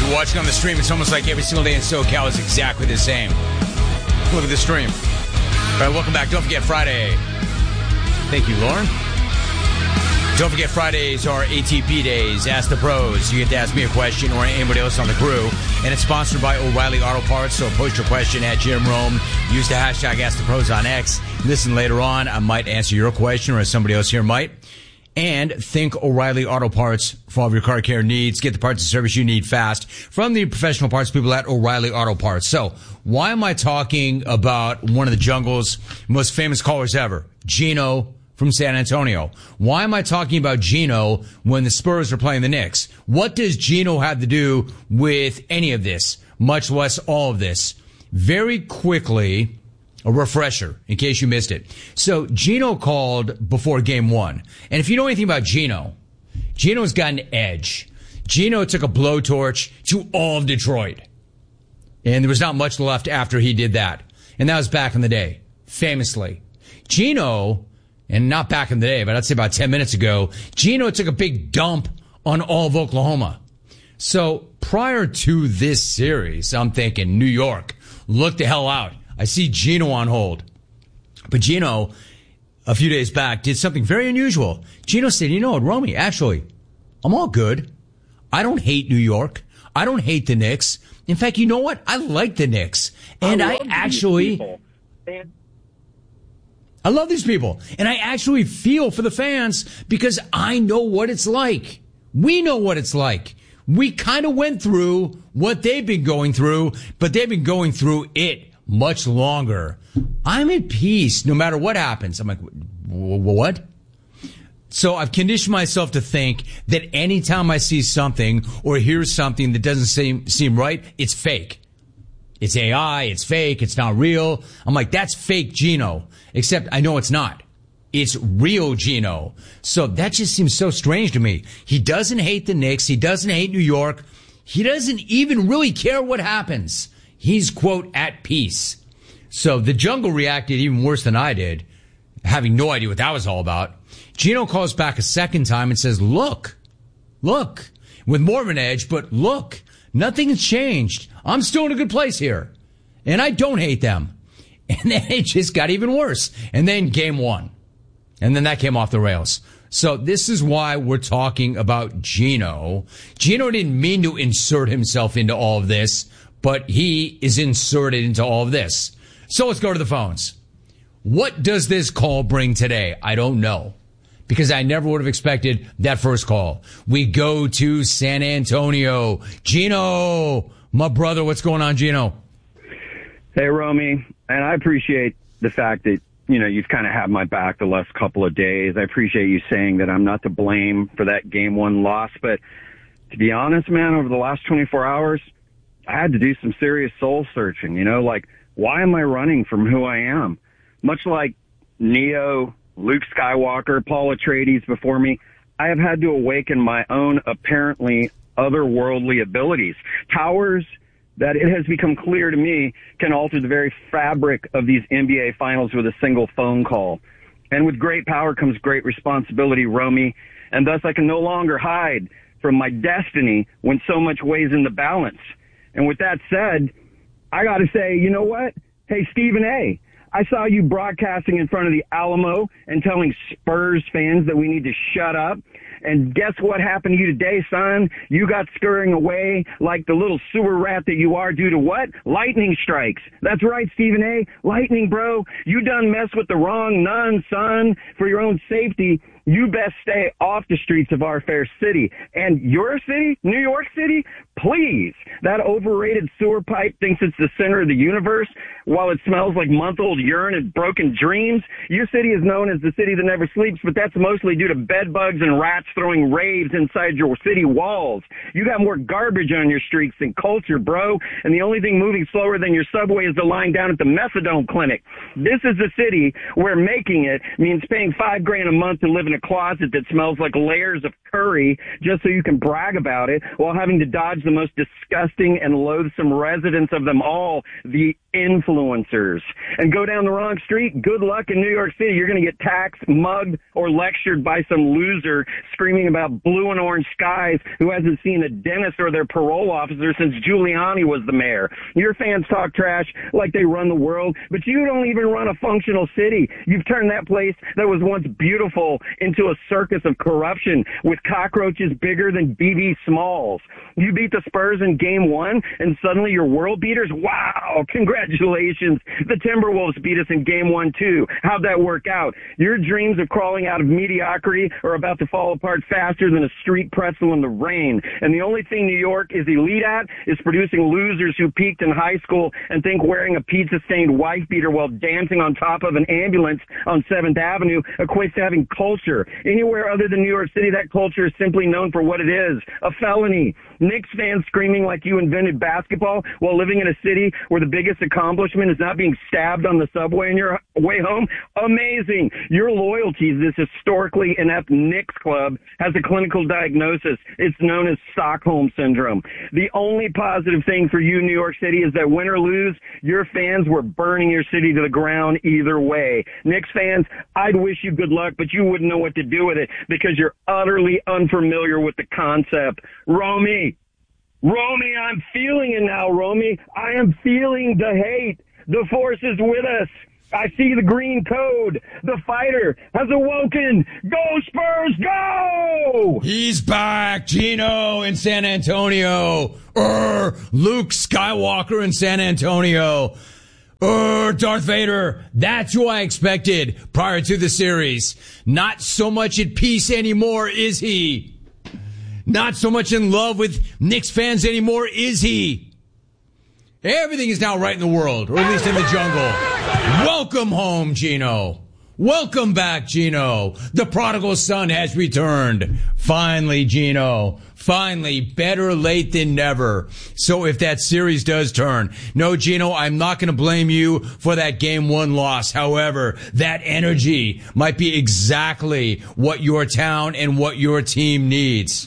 If you're watching on the stream, it's almost like every single day in SoCal is exactly the same. Look at the stream. All right, welcome back. Don't forget Friday. Thank you, Lauren. Don't forget Fridays are ATP days. Ask the pros. You get to ask me a question or anybody else on the crew. And it's sponsored by O'Reilly Auto Parts. So post your question at Jim Rome. Use the hashtag Ask the Pros on X. Listen later on. I might answer your question or somebody else here might. And think O'Reilly Auto Parts for all of your car care needs. Get the parts and service you need fast from the professional parts people at O'Reilly Auto Parts. So why am I talking about one of the Jungle's most famous callers ever, Gino from San Antonio? Why am I talking about Gino when the Spurs are playing the Knicks? What does Gino have to do with any of this, much less all of this? Very quickly, a refresher, in case you missed it. So Gino called before game one. And if you know anything about Gino, Gino's got an edge. Gino took a blowtorch to all of Detroit. And there was not much left after he did that. And that was back in the day, famously. Gino, and not back in the day, but I'd say about 10 minutes ago, Gino took a big dump on all of Oklahoma. So prior to this series, I'm thinking, New York, look the hell out. I see Gino on hold. But Gino, a few days back, did something very unusual. Gino said, you know what, Romy, actually, I'm all good. I don't hate New York. I don't hate the Knicks. In fact, you know what? I like the Knicks. And I love these people. And I actually feel for the fans because I know what it's like. We know what it's like. We kind of went through what they've been going through, but they've been going through it much longer. I'm at peace no matter what happens. I'm like, what? So I've conditioned myself to think that anytime I see something or hear something that doesn't seem right, it's fake. It's AI, it's fake, it's not real. I'm like, that's fake Gino. Except I know it's not. It's real Gino. So that just seems so strange to me. He doesn't hate the Knicks. He doesn't hate New York. He doesn't even really care what happens. He's, quote, at peace. So the Jungle reacted even worse than I did, having no idea what that was all about. Gino calls back a second time and says, look, with more of an edge, but look, nothing has changed. I'm still in a good place here. And I don't hate them. And then it just got even worse. And then game one. And then that came off the rails. So this is why we're talking about Gino. Gino didn't mean to insert himself into all of this, but he is inserted into all of this. So let's go to the phones. What does this call bring today? I don't know, because I never would have expected that first call. We go to San Antonio. Gino, my brother, what's going on, Gino? Hey, Romy, and I appreciate the fact that, you know, you've kind of had my back the last couple of days. I appreciate you saying that I'm not to blame for that game one loss, but to be honest, man, over the last 24 hours, I had to do some serious soul searching, you know, like, why am I running from who I am? Much like Neo, Luke Skywalker, Paul Atreides before me, I have had to awaken my own apparently otherworldly abilities. Powers that it has become clear to me can alter the very fabric of these NBA finals with a single phone call. And with great power comes great responsibility, Romy, and thus I can no longer hide from my destiny when so much weighs in the balance. And with that said, I got to say, you know what? Hey, Stephen A., I saw you broadcasting in front of the Alamo and telling Spurs fans that we need to shut up. And guess what happened to you today, son? You got scurrying away like the little sewer rat that you are due to what? Lightning strikes. That's right, Stephen A. Lightning, bro. You done mess with the wrong nun, son. For your own safety, you best stay off the streets of our fair city. And your city, New York City, please. That overrated sewer pipe thinks it's the center of the universe while it smells like month-old urine and broken dreams. Your city is known as the city that never sleeps, but that's mostly due to bed bugs and rats throwing raves inside your city walls. You got more garbage on your streets than culture, bro. And the only thing moving slower than your subway is the line down at the methadone clinic. This is the city where making it means paying $5,000 a month to live in a closet that smells like layers of curry just so you can brag about it while having to dodge the most disgusting and loathsome residents of them all, the influencers. And go down the wrong street, good luck in New York City. You're going to get taxed, mugged, or lectured by some loser screaming about blue and orange skies who hasn't seen a dentist or their parole officer since Giuliani was the mayor. Your fans talk trash like they run the world, but you don't even run a functional city. You've turned that place that was once beautiful into a circus of corruption with cockroaches bigger than B.B. Smalls. You beat the Spurs in game 1 and suddenly you're world beaters? Wow, congratulations. The Timberwolves beat us in game 1 too. How'd that work out? Your dreams of crawling out of mediocrity are about to fall apart faster than a street pretzel in the rain. And the only thing New York is elite at is producing losers who peaked in high school and think wearing a pizza-stained wife beater while dancing on top of an ambulance on 7th Avenue equates to having culture. Anywhere other than New York City, that culture is simply known for what it is, a felony. Knicks fans screaming like you invented basketball while living in a city where the biggest accomplishment is not being stabbed on the subway on your way home? Amazing. Your loyalty to this historically inept Knicks club has a clinical diagnosis. It's known as Stockholm Syndrome. The only positive thing for you, New York City, is that win or lose, your fans were burning your city to the ground either way. Knicks fans, I'd wish you good luck, but you wouldn't know what to do with it because you're utterly unfamiliar with the concept. Romy, I'm feeling it now, Romy. I am feeling the hate. The force is with us. I see the green code. The fighter has awoken. Go Spurs, go! He's back, Gino in San Antonio. Luke Skywalker in San Antonio. Darth Vader. That's who I expected prior to the series. Not so much at peace anymore, is he? Not so much in love with Knicks fans anymore, is he? Everything is now right in the world, or at least in the jungle. Welcome home, Gino. Welcome back, Gino. The prodigal son has returned. Finally, Gino. Finally, better late than never. So if that series does turn, no, Gino, I'm not going to blame you for that game 1 loss. However, that energy might be exactly what your town and what your team needs.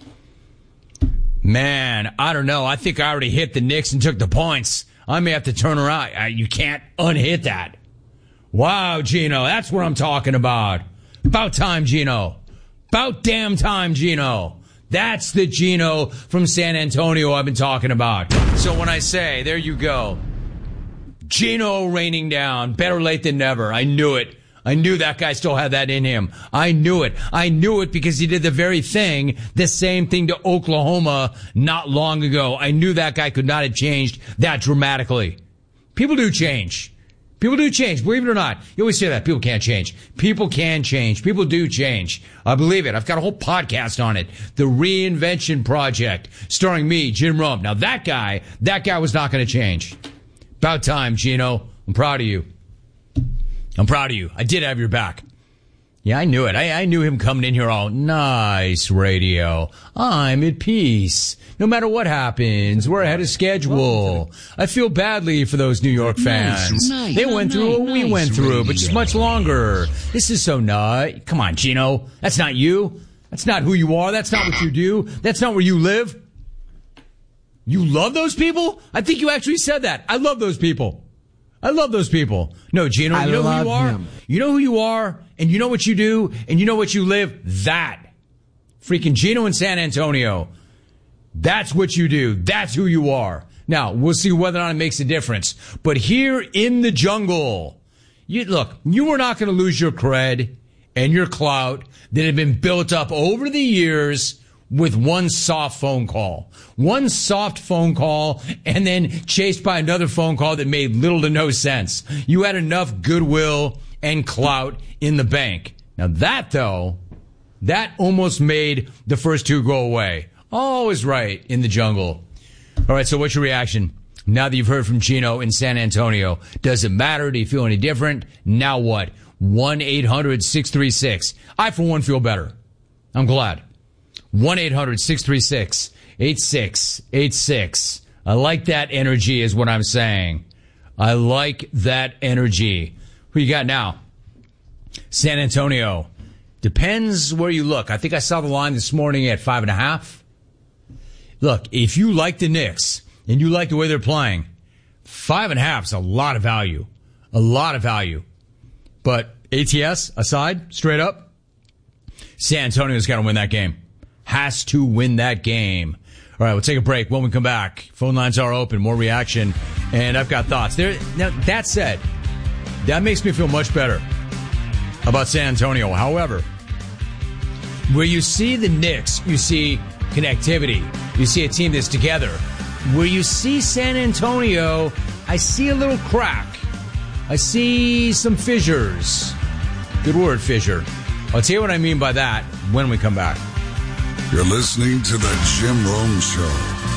Man, I don't know. I think I already hit the Knicks and took the points. I may have to turn around. You can't unhit that. Wow, Gino, that's what I'm talking about. About time, Gino. About damn time, Gino. That's the Gino from San Antonio I've been talking about. So when I say, there you go, Gino raining down, better late than never. I knew it. I knew that guy still had that in him. I knew it. I knew it because he did the very thing, the same thing to Oklahoma not long ago. I knew that guy could not have changed that dramatically. People do change. People do change. Believe it or not. You always say that. People can't change. People can change. People do change. I believe it. I've got a whole podcast on it. The Reinvention Project, starring me, Jim Rome. Now that guy was not going to change. About time, Gino. I'm proud of you. I'm proud of you. I did have your back. Yeah, I knew it. I knew him coming in here all nice radio. I'm at peace. No matter what happens, we're ahead of schedule. I feel badly for those New York fans. They went through what we went through, but just much longer. This is so nice. Come on, Gino. That's not you. That's not who you are. That's not what you do. That's not where you live. You love those people? I think you actually said that. I love those people. I love those people. No, Gino, you know who you are? You know who you are, and you know what you do, and you know what you live? That. Freaking Gino in San Antonio. That's what you do. That's who you are. Now, we'll see whether or not it makes a difference. But here in the jungle, you were not going to lose your cred and your clout that had been built up over the years with one soft phone call. One soft phone call and then chased by another phone call that made little to no sense. You had enough goodwill and clout in the bank. Now that, though, that almost made the first two go away. Always right in the jungle. All right, so what's your reaction now that you've heard from Gino in San Antonio? Does it matter? Do you feel any different? Now what? 1-800-636. I, for one, feel better. I'm glad. 1-800-636-8686. I like that energy is what I'm saying. I like that energy. Who you got now? San Antonio. Depends where you look. I think I saw the line this morning at 5.5. Look, if you like the Knicks and you like the way they're playing, 5.5 is a lot of value. A lot of value. But ATS aside, straight up, San Antonio's got to win that game. Has to win that game. All right, we'll take a break. When we come back, phone lines are open, more reaction, and I've got thoughts. There. Now, that said, that makes me feel much better about San Antonio. However, where you see the Knicks, you see connectivity. You see a team that's together. Where you see San Antonio, I see a little crack. I see some fissures. Good word, fissure. I'll tell you what I mean by that when we come back. You're listening to the Jim Rome Show.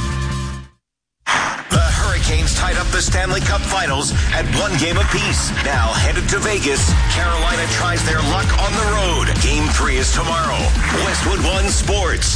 The Hurricanes tied up the Stanley Cup Finals at 1 game apiece. Now headed to Vegas, Carolina tries their luck on the road. Game 3 is tomorrow. Westwood One Sports.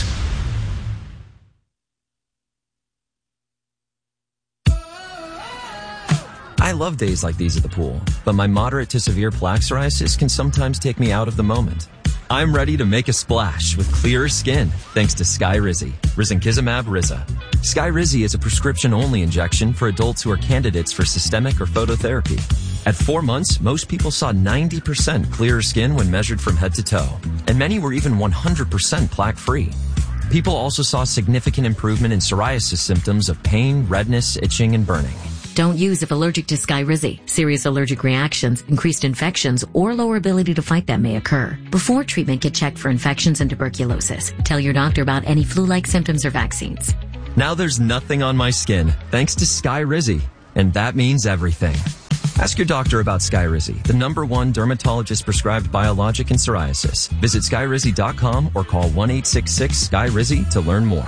I love days like these at the pool, but my moderate to severe plaque psoriasis can sometimes take me out of the moment. I'm ready to make a splash with clearer skin thanks to Skyrizi, Risankizumab Riza. Skyrizi is a prescription-only injection for adults who are candidates for systemic or phototherapy. At 4 months, most people saw 90% clearer skin when measured from head to toe, and many were even 100% plaque-free. People also saw significant improvement in psoriasis symptoms of pain, redness, itching, and burning. Don't use if allergic to Skyrizi. Serious allergic reactions, increased infections, or lower ability to fight them may occur. Before treatment, get checked for infections and tuberculosis. Tell your doctor about any flu-like symptoms or vaccines. Now there's nothing on my skin thanks to Skyrizi, and that means everything. Ask your doctor about Skyrizi, the #1 dermatologist-prescribed biologic in psoriasis. Visit Skyrizi.com or call 1-866-SKYRIZI to learn more.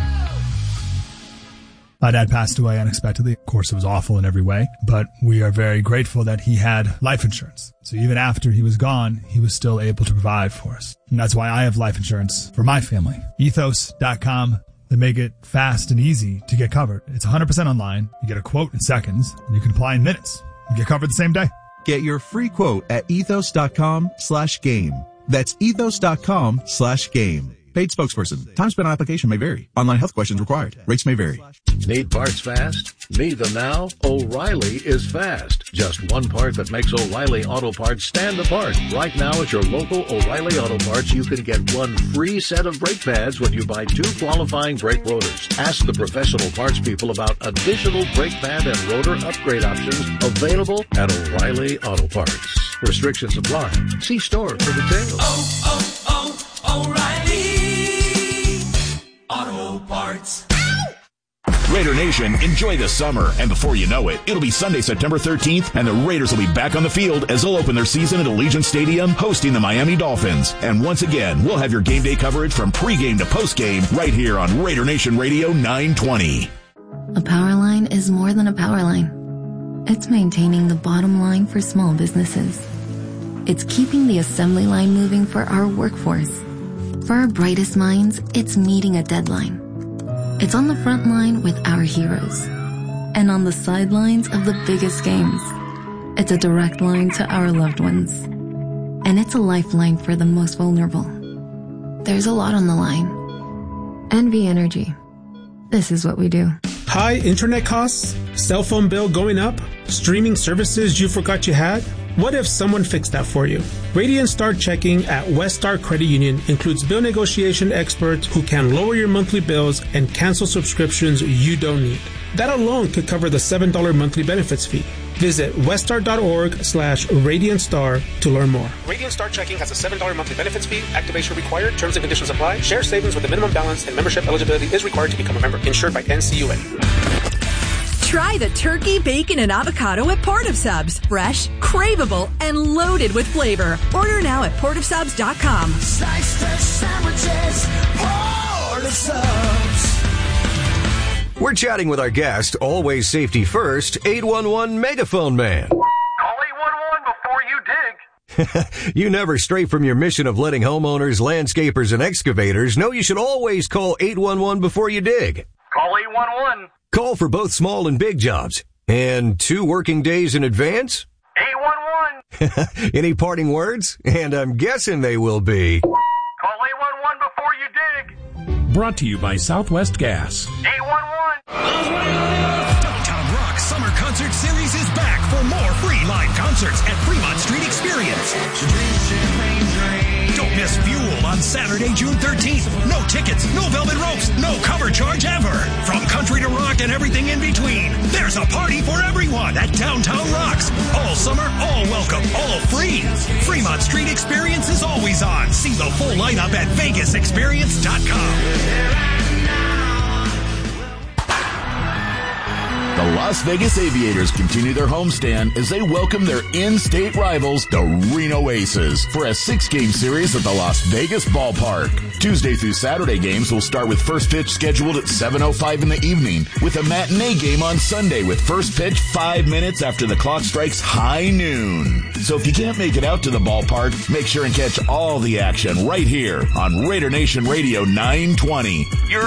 My dad passed away unexpectedly. Of course, it was awful in every way, but we are very grateful that he had life insurance. So even after he was gone, he was still able to provide for us. And that's why I have life insurance for my family. Ethos.com. They make it fast and easy to get covered. It's 100% online. You get a quote in seconds, and you can apply in minutes. You get covered the same day. Get your free quote at ethos.com/game. That's ethos.com/game. Paid spokesperson. Time spent on application may vary. Online health questions required. Rates may vary. Need parts fast? Need them now? O'Reilly is fast. Just one part that makes O'Reilly Auto Parts stand apart. Right now at your local O'Reilly Auto Parts, you can get one free set of brake pads when you buy 2 qualifying brake rotors. Ask the professional parts people about additional brake pad and rotor upgrade options available at O'Reilly Auto Parts. Restrictions apply. See store for details. O'Reilly Auto Parts. Raider Nation, enjoy the summer, and before you know it, it'll be Sunday, September 13th, and the Raiders will be back on the field as they'll open their season at Allegiant Stadium, hosting the Miami Dolphins. And once again, we'll have your game day coverage from pregame to postgame right here on Raider Nation Radio 920. A power line is more than a power line. It's maintaining the bottom line for small businesses. It's keeping the assembly line moving for our workforce. For our brightest minds, it's meeting a deadline. It's on the front line with our heroes. And on the sidelines of the biggest games. It's a direct line to our loved ones. And it's a lifeline for the most vulnerable. There's a lot on the line. NV Energy. This is what we do. High internet costs? Cell phone bill going up? Streaming services you forgot you had? What if someone fixed that for you? Radiant Star Checking at West Star Credit Union includes bill negotiation experts who can lower your monthly bills and cancel subscriptions you don't need. That alone could cover the $7 monthly benefits fee. Visit weststar.org/RadiantStar to learn more. Radiant Star Checking has a $7 monthly benefits fee. Activation required. Terms and conditions apply. Share savings with a minimum balance and membership eligibility is required to become a member. Insured by NCUA. Try the turkey, bacon, and avocado at Port of Subs. Fresh, craveable, and loaded with flavor. Order now at portofsubs.com. Slice fresh sandwiches, Port of Subs. We're chatting with our guest, always safety first, 811 Megaphone Man. Call 811 before you dig. You never stray from your mission of letting homeowners, landscapers, and excavators know you should always call 811 before you dig. Call 811. Call for both small and big jobs. And 2 working days in advance? 811. Any parting words? And I'm guessing they will be... Call 811 before you dig. Brought to you by Southwest Gas. 811. Downtown Rock Summer Concert Series is back for more free live concerts at Fremont Street Experience. Don't miss Fuel on Saturday, June 13th. No tickets, no velvet ropes, no cover charge ever. From country to rock and everything in between, there's a party for everyone at Downtown Rocks. All summer, all welcome, all free. Fremont Street Experience is always on. See the full lineup at VegasExperience.com. The Las Vegas Aviators continue their homestand as they welcome their in-state rivals, the Reno Aces, for a 6-game series at the Las Vegas Ballpark. Tuesday through Saturday games will start with first pitch scheduled at 7:05 in the evening, with a matinee game on Sunday with first pitch 5 minutes after the clock strikes high noon. So if you can't make it out to the ballpark, make sure and catch all the action right here on Raider Nation Radio 920, your